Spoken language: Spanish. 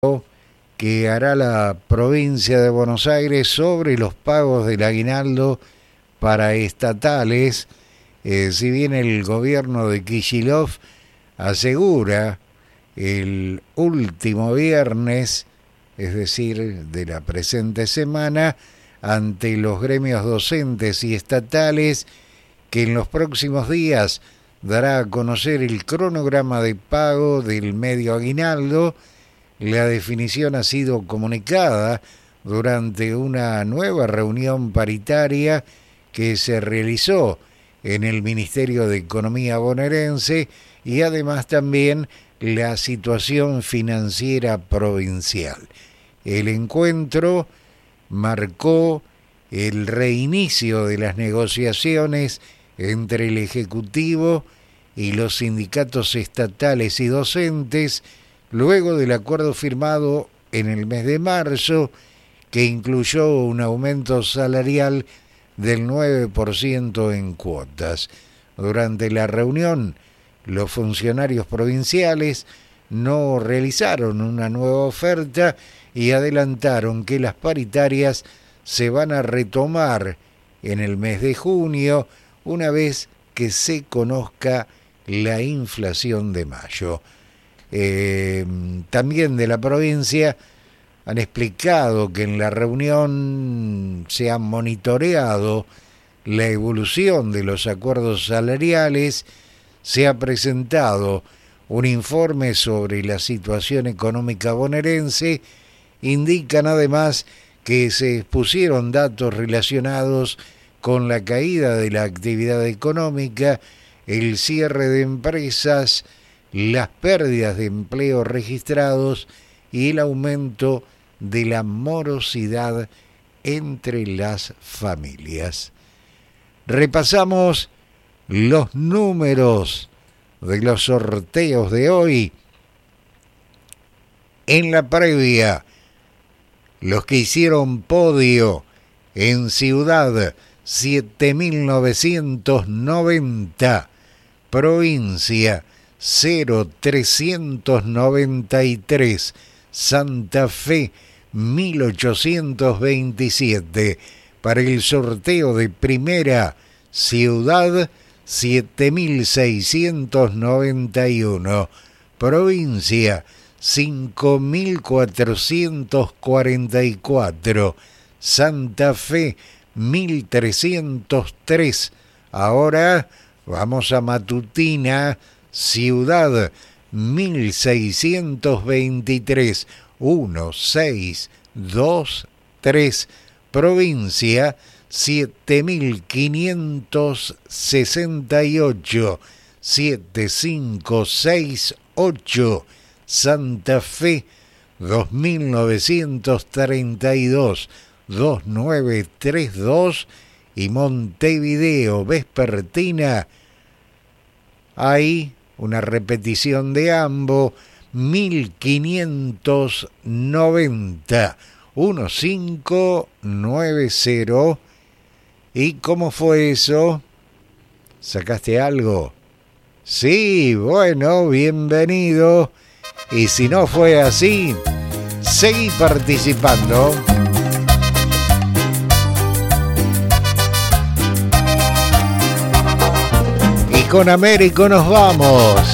que hará la provincia de Buenos Aires sobre los pagos del aguinaldo para estatales, si bien el gobierno de Kicillof asegura el último viernes, es decir, de la presente semana, ante los gremios docentes y estatales, que en los próximos días dará a conocer el cronograma de pago del medio aguinaldo. La definición ha sido comunicada durante una nueva reunión paritaria que se realizó en el Ministerio de Economía bonaerense y además también la situación financiera provincial. El encuentro marcó el reinicio de las negociaciones entre el Ejecutivo y los sindicatos estatales y docentes, luego del acuerdo firmado en el mes de marzo, que incluyó un aumento salarial del 9% en cuotas. Durante la reunión, los funcionarios provinciales no realizaron una nueva oferta y adelantaron que las paritarias se van a retomar en el mes de junio, una vez que se conozca la inflación de mayo. También de la provincia han explicado que en la reunión se ha monitoreado la evolución de los acuerdos salariales, se ha presentado un informe sobre la situación económica bonaerense, indican además que se expusieron datos relacionados con la caída de la actividad económica, el cierre de empresas, las pérdidas de empleo registrados y el aumento de la morosidad entre las familias. Repasamos los números de los sorteos de hoy. En la previa, los que hicieron podio en Ciudad, 7.990, provincia 0.393, Santa Fe 1.827. Para el sorteo de primera, Ciudad 7.691, provincia 5.444, Santa Fe 1.303. Ahora vamos a matutina. Ciudad 1.623, 1.623, provincia 7.568, 7.568, Santa Fe 2.932, 2.932 y Montevideo vespertina. Hay una repetición de ambos, 1.590, 1.590. ¿Y cómo fue eso? ¿Sacaste algo? Sí, bueno, bienvenido. Y si no fue así, seguí participando. Y con Américo nos vamos.